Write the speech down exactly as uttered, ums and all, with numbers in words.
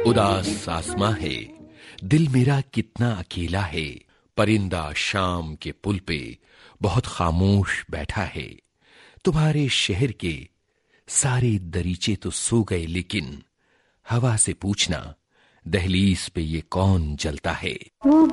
उदास आसमां है, दिल मेरा कितना अकेला है। परिंदा शाम के पुल पे बहुत खामोश बैठा है। तुम्हारे शहर के सारे दरीचे तो सो गए, लेकिन हवा से पूछना दहलीज पे ये कौन जलता है।